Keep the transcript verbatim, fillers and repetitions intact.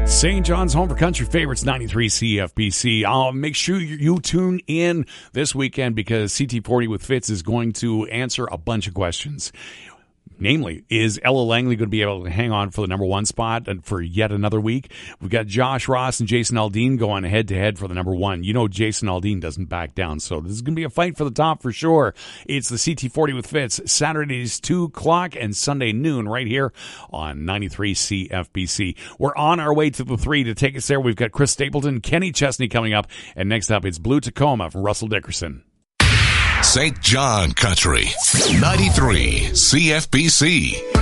Saint John's home for country favorites, ninety-three C F B C. I'll make sure you, you tune in this weekend because C T forty with Fitz is going to answer a bunch of questions. Namely, is Ella Langley going to be able to hang on for the number one spot and for yet another week? We've got Josh Ross and Jason Aldean going head-to-head for the number one. You know Jason Aldean doesn't back down, so this is going to be a fight for the top for sure. It's the C T forty with Fitz, Saturdays two o'clock and Sunday noon right here on ninety-three C F B C. We're on our way to the three. To take us there, we've got Chris Stapleton, Kenny Chesney coming up, and next up, it's Blue Tacoma from Russell Dickerson. Saint John Country, ninety-three C F B C.